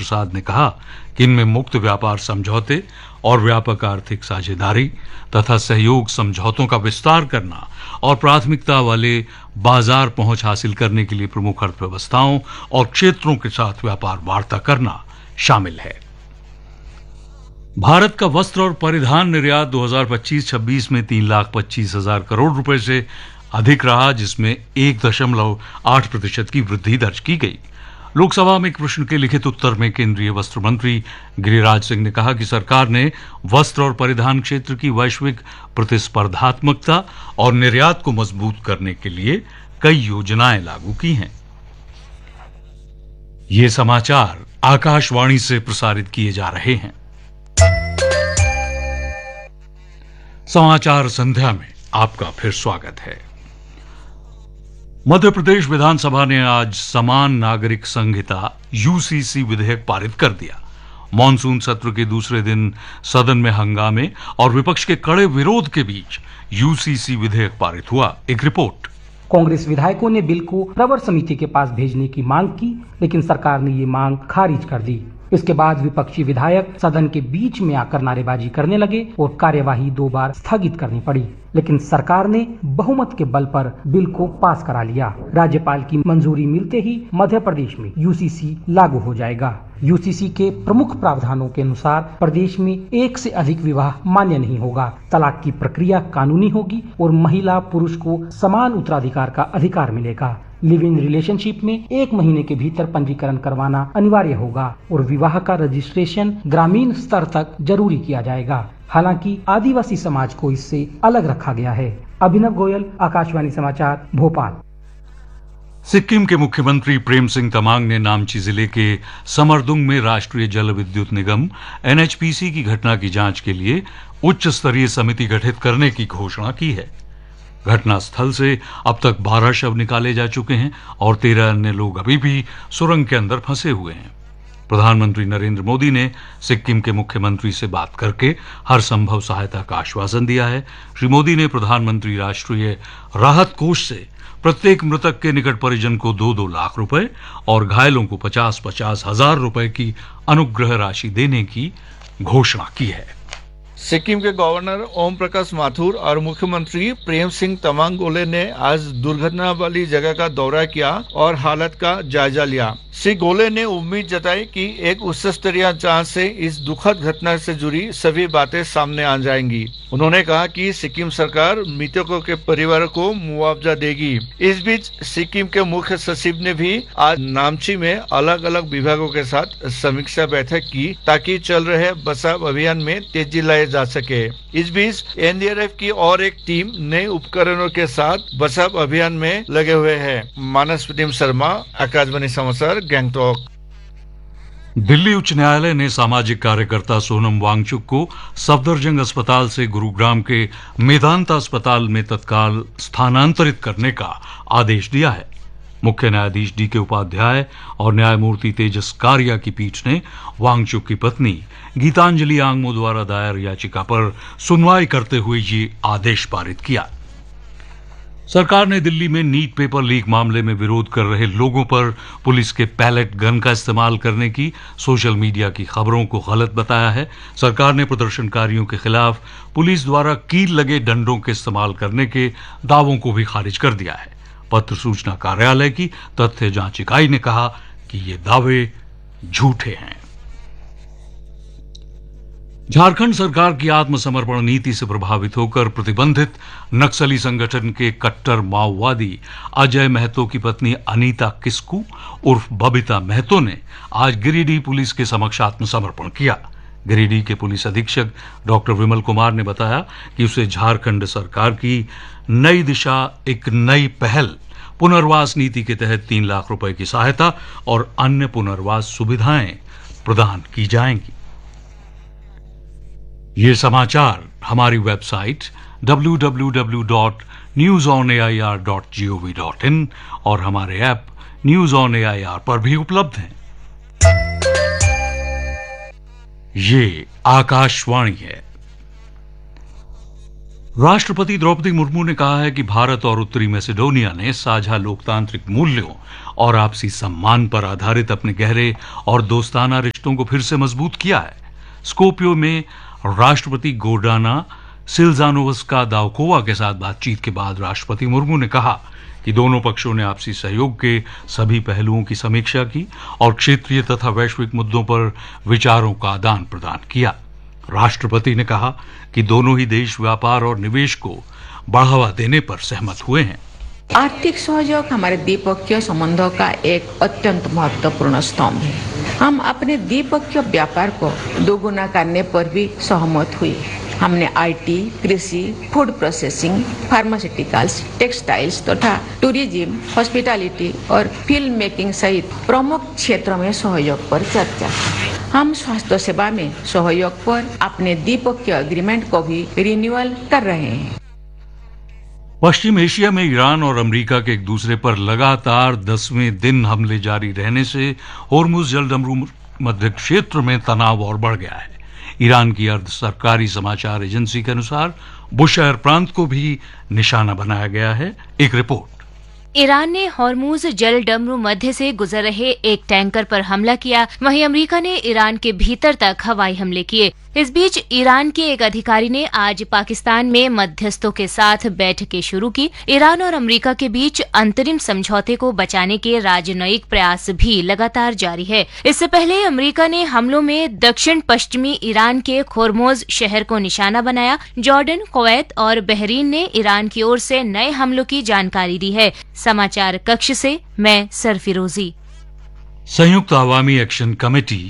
प्रसाद ने कहा कि इनमें मुक्त व्यापार समझौते और व्यापक आर्थिक साझेदारी तथा सहयोग समझौतों का विस्तार करना और प्राथमिकता वाले बाजार पहुंच हासिल करने के लिए प्रमुख अर्थव्यवस्थाओं और क्षेत्रों के साथ व्यापार वार्ता करना शामिल है। भारत का वस्त्र और परिधान निर्यात 2025-26 में 3,25,000 करोड़ रुपए से अधिक रहा, जिसमें 1.8% की वृद्धि दर्ज की गई। लोकसभा में एक प्रश्न के लिखित उत्तर में केंद्रीय वस्त्र मंत्री गिरिराज सिंह ने कहा कि सरकार ने वस्त्र और परिधान क्षेत्र की वैश्विक प्रतिस्पर्धात्मकता और निर्यात को मजबूत करने के लिए कई योजनाएं लागू की हैं। ये समाचार आकाशवाणी से प्रसारित किए जा रहे हैं। समाचार संध्या में आपका फिर स्वागत है। मध्य प्रदेश विधानसभा ने आज समान नागरिक संहिता यूसीसी विधेयक पारित कर दिया। मॉनसून सत्र के दूसरे दिन सदन में हंगामे और विपक्ष के कड़े विरोध के बीच यूसीसी विधेयक पारित हुआ। एक रिपोर्ट। कांग्रेस विधायकों ने बिल को प्रवर समिति के पास भेजने की मांग की, लेकिन सरकार ने ये मांग खारिज कर दी। इसके बाद विपक्षी विधायक सदन के बीच में आकर नारेबाजी करने लगे और कार्यवाही 2 बार स्थगित करनी पड़ी, लेकिन सरकार ने बहुमत के बल पर बिल को पास करा लिया। राज्यपाल की मंजूरी मिलते ही मध्य प्रदेश में यूसीसी लागू हो जाएगा। यूसीसी के प्रमुख प्रावधानों के अनुसार प्रदेश में 1 से अधिक विवाह मान्य नहीं होगा, तलाक की प्रक्रिया कानूनी होगी और महिला पुरुष को समान उत्तराधिकार का अधिकार मिलेगा। लिव इन रिलेशनशिप में 1 महीने के भीतर पंजीकरण करवाना अनिवार्य होगा और विवाह का रजिस्ट्रेशन ग्रामीण स्तर तक जरूरी किया जाएगा। हालांकि आदिवासी समाज को इससे अलग रखा गया है। अभिनव गोयल, आकाशवाणी समाचार, भोपाल। सिक्किम के मुख्यमंत्री प्रेम सिंह तमांग ने नामची जिले के समरदुंग में राष्ट्रीय जल विद्युत निगम एनएचपीसी की घटना की जांच के लिए उच्च स्तरीय समिति गठित करने की घोषणा की है। घटनास्थल से अब तक 12 शव निकाले जा चुके हैं और 13 अन्य लोग अभी भी सुरंग के अंदर फंसे हुए हैं। प्रधानमंत्री नरेंद्र मोदी ने सिक्किम के मुख्यमंत्री से बात करके हर संभव सहायता का आश्वासन दिया है। श्री मोदी ने प्रधानमंत्री राष्ट्रीय राहत कोष से प्रत्येक मृतक के निकट परिजन को 2-2 लाख रुपए और घायलों को 50-50 हजार रुपए की अनुग्रह राशि देने की घोषणा की है। सिक्किम के गवर्नर ओम प्रकाश माथुर और मुख्यमंत्री प्रेम सिंह तमांग गोले ने आज दुर्घटना वाली जगह का दौरा किया और हालत का जायजा लिया। श्री गोले ने उम्मीद जताई कि एक उच्च स्तरीय जांच से इस दुखद घटना से जुड़ी सभी बातें सामने आ जाएंगी। उन्होंने कहा कि सिक्किम सरकार मृतकों के परिवार को मुआवजा देगी। इस बीच सिक्किम के मुख्य सचिव ने भी आज नामची में अलग अलग विभागों के साथ समीक्षा बैठक की ताकि चल रहे बचाव अभियान में तेजी लाई जा सके। इस बीच एनडीआरएफ की और एक टीम नए उपकरणों के साथ बचाव अभियान में लगे हुए हैं। मानस प्रदीप शर्मा, आकाशवाणी समाचार, गैंगटॉक। दिल्ली उच्च न्यायालय ने सामाजिक कार्यकर्ता सोनम वांगचुक को सफदरजंग अस्पताल से गुरुग्राम के मेदांता अस्पताल में तत्काल स्थानांतरित करने का आदेश दिया है। मुख्य न्यायाधीश डी के उपाध्याय और न्यायमूर्ति तेजस कारिया की पीठ ने वांगचुक की पत्नी गीतांजलि आंगमो द्वारा दायर याचिका पर सुनवाई करते हुए ये आदेश पारित किया। सरकार ने दिल्ली में नीट पेपर लीक मामले में विरोध कर रहे लोगों पर पुलिस के पैलेट गन का इस्तेमाल करने की सोशल मीडिया की खबरों को गलत बताया है। सरकार ने प्रदर्शनकारियों के खिलाफ पुलिस द्वारा कील लगे डंडों के इस्तेमाल करने के दावों को भी खारिज कर दिया है। पत्र सूचना कार्यालय की तथ्य जांच इकाई ने कहा कि ये दावे झूठे हैं। झारखंड सरकार की आत्मसमर्पण नीति से प्रभावित होकर प्रतिबंधित नक्सली संगठन के कट्टर माओवादी अजय महतो की पत्नी अनीता किस्कू उर्फ बबीता महतो ने आज गिरिडीह पुलिस के समक्ष आत्मसमर्पण किया। गिरिडीह के पुलिस अधीक्षक डॉक्टर विमल कुमार ने बताया कि उसे झारखंड सरकार की नई दिशा एक नई पहल पुनर्वास नीति के तहत 3 लाख रुपए की सहायता और अन्य पुनर्वास सुविधाएं प्रदान की जाएंगी। ये समाचार हमारी वेबसाइट www.newsonair.gov.in और हमारे ऐप न्यूज ऑन एआईआर पर भी उपलब्ध हैं। ये आकाशवाणी है। राष्ट्रपति द्रौपदी मुर्मू ने कहा है कि भारत और उत्तरी मैसेडोनिया ने साझा लोकतांत्रिक मूल्यों और आपसी सम्मान पर आधारित अपने गहरे और दोस्ताना रिश्तों को फिर से मजबूत किया है। स्कोपियो में राष्ट्रपति गोर्डाना सिल्जानोवस्का दाउकोवा के साथ बातचीत के बाद राष्ट्रपति मुर्मू ने कहा कि दोनों पक्षों ने आपसी सहयोग के सभी पहलुओं की समीक्षा की और क्षेत्रीय तथा वैश्विक मुद्दों पर विचारों का आदान प्रदान किया। राष्ट्रपति ने कहा कि दोनों ही देश व्यापार और निवेश को बढ़ावा देने पर सहमत हुए हैं। आर्थिक सहयोग हमारे द्विपक्षीय संबंधों का एक अत्यंत महत्वपूर्ण स्तंभ है। हम अपने द्विपक्षीय व्यापार को दोगुना करने पर भी सहमत हुए। हमने आईटी, कृषि, फूड प्रोसेसिंग, फार्मास्यूटिकल्स, टेक्सटाइल्स तथा टूरिज्म, हॉस्पिटैलिटी और फिल्म मेकिंग सहित प्रमुख क्षेत्रों में सहयोग पर चर्चा की। हम स्वास्थ्य सेवा में सहयोग पर अपने द्विपक्षीय एग्रीमेंट को भी रिन्यूअल कर रहे हैं। पश्चिम एशिया में ईरान और अमेरिका के एक दूसरे पर लगातार 10वें दिन हमले जारी रहने से होर्मुज जलडमरू मध्य क्षेत्र में तनाव और बढ़ गया है। ईरान की अर्ध सरकारी समाचार एजेंसी के अनुसार बुशहर प्रांत को भी निशाना बनाया गया है। एक रिपोर्ट। ईरान ने होर्मुज जल डमरू मध्य से गुजर रहे एक टैंकर पर हमला किया, वहीं अमेरिका ने ईरान के भीतर तक हवाई हमले किए। इस बीच ईरान के एक अधिकारी ने आज पाकिस्तान में मध्यस्थों के साथ बैठकें शुरू की। ईरान और अमेरिका के बीच अंतरिम समझौते को बचाने के राजनयिक प्रयास भी लगातार जारी है। इससे पहले अमेरिका ने हमलों में दक्षिण पश्चिमी ईरान के होर्मुज शहर को निशाना बनाया। जॉर्डन, कुवैत और बहरीन ने ईरान की ओर से नए हमलों की जानकारी दी है। समाचार कक्ष से मैं सरफिरोजी। संयुक्त अवामी एक्शन कमेटी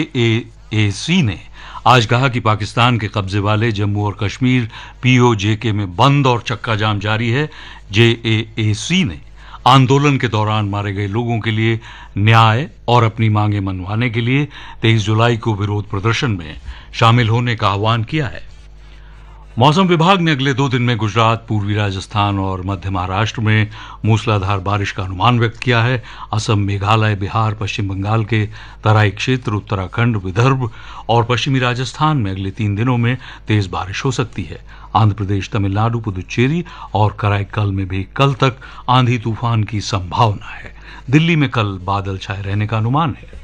JAAC ने आज कहा कि पाकिस्तान के कब्जे वाले जम्मू और कश्मीर POJK में बंद और चक्का जाम जारी है। JAAC ने आंदोलन के दौरान मारे गए लोगों के लिए न्याय और अपनी मांगे मनवाने के लिए 23 जुलाई को विरोध प्रदर्शन में शामिल होने का आह्वान किया है। मौसम विभाग ने अगले 2 दिन में गुजरात, पूर्वी राजस्थान और मध्य महाराष्ट्र में मूसलाधार बारिश का अनुमान व्यक्त किया है। असम, मेघालय, बिहार, पश्चिम बंगाल के तराई क्षेत्र, उत्तराखंड, विदर्भ और पश्चिमी राजस्थान में अगले 3 दिनों में तेज बारिश हो सकती है। आंध्र प्रदेश, तमिलनाडु, पुदुचेरी और कराईकल में भी कल तक आंधी तूफान की संभावना है। दिल्ली में कल बादल छाए रहने का अनुमान है।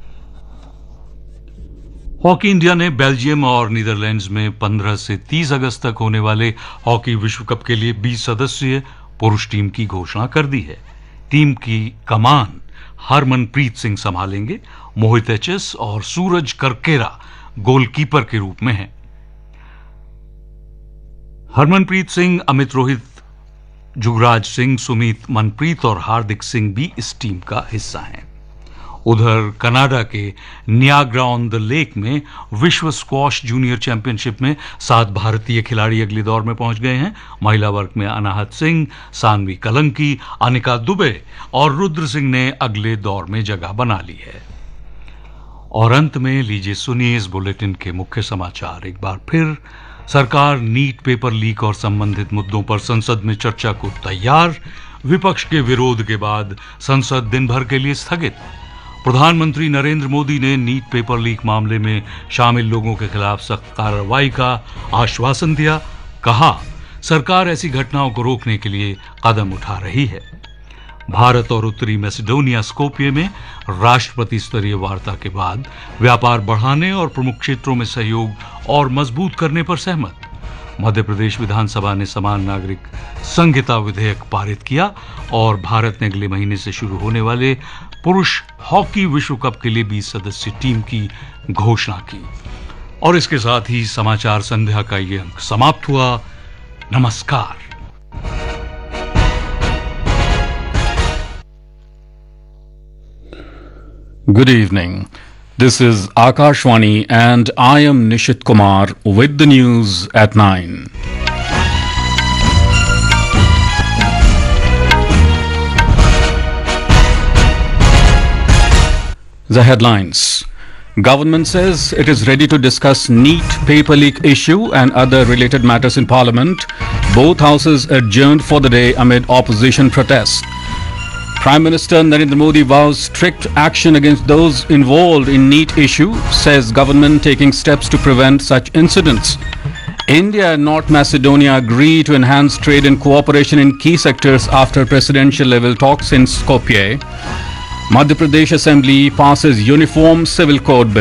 हॉकी इंडिया ने बेल्जियम और नीदरलैंड्स में 15 से 30 अगस्त तक होने वाले हॉकी विश्व कप के लिए 20 सदस्यीय पुरुष टीम की घोषणा कर दी है। टीम की कमान हरमनप्रीत सिंह संभालेंगे। मोहित HS और सूरज करकेरा गोलकीपर के रूप में हैं। हरमनप्रीत सिंह, अमित रोहित, जुगराज सिंह, सुमीत मनप्रीत और हार्दिक सिंह भी इस टीम का हिस्सा हैं। उधर कनाडा के नियाग्रा ऑन द लेक में विश्व स्क्वॉश जूनियर चैंपियनशिप में 7 भारतीय खिलाड़ी अगले दौर में पहुंच गए हैं। महिला वर्ग में अनाहत सिंह, सानवी कलंकी, अनिका दुबे और रुद्र सिंह ने अगले दौर में जगह बना ली है। और अंत में लीजिए सुनिए इस बुलेटिन के मुख्य समाचार एक बार फिर। सरकार नीट पेपर लीक और संबंधित मुद्दों पर संसद में चर्चा को तैयार। विपक्ष के विरोध के बाद संसद दिन भर के लिए स्थगित। प्रधानमंत्री नरेंद्र मोदी ने नीट पेपर लीक मामले में शामिल लोगों के खिलाफ सख्त कार्रवाई का आश्वासन दिया। कहा, सरकार ऐसी घटनाओं को रोकने के लिए कदम उठा रही है। भारत और उत्तरी मैसेडोनिया स्कोपियो में राष्ट्रपति स्तरीय वार्ता के बाद व्यापार बढ़ाने और प्रमुख क्षेत्रों में सहयोग और मजबूत करने पर सहमत। मध्य प्रदेश विधानसभा ने समान नागरिक संहिता विधेयक पारित किया और भारत ने अगले महीने से शुरू होने वाले पुरुष हॉकी विश्व कप के लिए 20 सदस्यीय टीम की घोषणा की। और इसके साथ ही समाचार संध्या का ये अंक समाप्त हुआ। नमस्कार। Good evening. This is Akashwani and I am Nishit Kumar with the news at 9. The headlines. Government says it is ready to discuss NEET paper leak issue and other related matters in Parliament. Both houses adjourned for the day amid opposition protests. Prime Minister Narendra Modi vows strict action against those involved in NEET issue, says government taking steps to prevent such incidents. India and North Macedonia agree to enhance trade and cooperation in key sectors after presidential level talks in Skopje. Madhya Pradesh Assembly passes Uniform Civil Code Bill.